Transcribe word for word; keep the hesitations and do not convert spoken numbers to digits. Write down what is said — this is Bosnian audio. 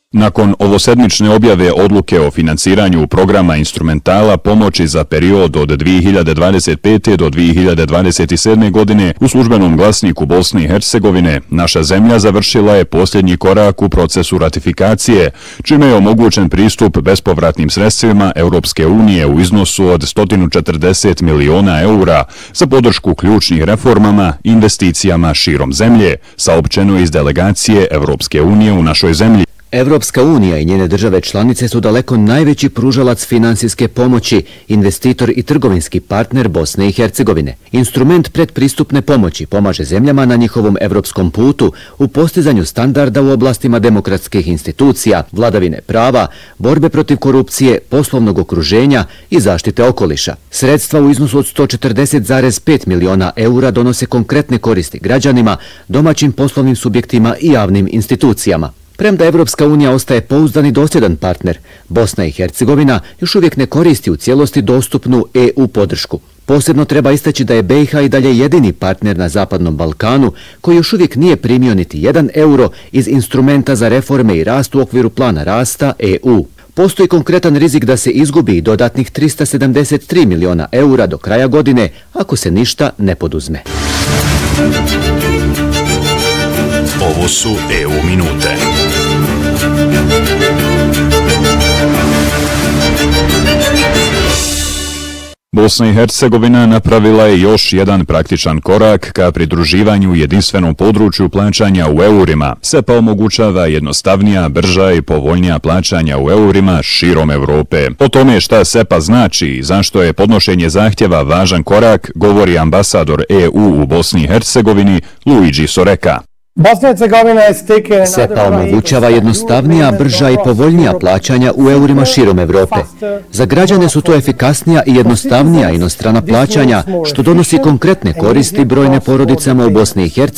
Nakon ovosedmične objave odluke o financiranju programa instrumentala pomoći za period od dvije hiljade dvadeset pete. do dvije hiljade dvadeset sedme. godine u službenom glasniku Bosne i Hercegovine, naša zemlja završila je posljednji korak u procesu ratifikacije, čime je omogućen pristup bespovratnim sredstvima Europske unije u iznosu od sto četrdeset miliona eura za podršku ključnih reformama i investicijama širom zemlje, saopćeno iz delegacije Europske unije u našoj zemlji. Evropska unija i njene države članice su daleko najveći pružalac finansijske pomoći, investitor i trgovinski partner Bosne i Hercegovine. Instrument predpristupne pomoći pomaže zemljama na njihovom evropskom putu u postizanju standarda u oblastima demokratskih institucija, vladavine prava, borbe protiv korupcije, poslovnog okruženja i zaštite okoliša. Sredstva u iznosu od sto četrdeset zarez pet miliona eura donose konkretne koristi građanima, domaćim poslovnim subjektima i javnim institucijama. Premda Evropska unija ostaje pouzdan i dosljedan partner, Bosna i Hercegovina još uvijek ne koristi u cijelosti dostupnu E U podršku. Posebno treba istaći da je B i H i dalje jedini partner na Zapadnom Balkanu koji još uvijek nije primio niti jedan euro iz instrumenta za reforme i rast u okviru plana rasta E U. Postoji konkretan rizik da se izgubi i dodatnih trista sedamdeset tri miliona eura do kraja godine ako se ništa ne poduzme. Ovo su E U minute. Bosna i Hercegovina napravila je još jedan praktičan korak ka pridruživanju jedinstvenom području plaćanja u eurima. S E P A omogućava jednostavnija, brža i povoljnija plaćanja u eurima širom Evrope. O tome šta S E P A znači i zašto je podnošenje zahtjeva važan korak, govori ambasador E U u Bosni i Hercegovini Luigi Soreka. S E P A omogućava jednostavnija, brža i povoljnija plaćanja u eurima širom Evrope. Za građane su to efikasnija i jednostavnija inostrana plaćanja, što donosi konkretne koristi brojne porodicama u Bosni i Hercegovini